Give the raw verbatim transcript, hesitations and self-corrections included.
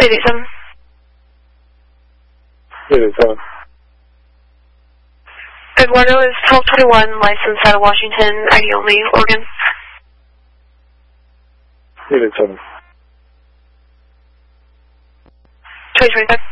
eight eight seven. eight eight seven. Eduardo is twelve twenty-one, licensed out of Washington, I D only, Oregon. eight eight seven. twenty twenty-five.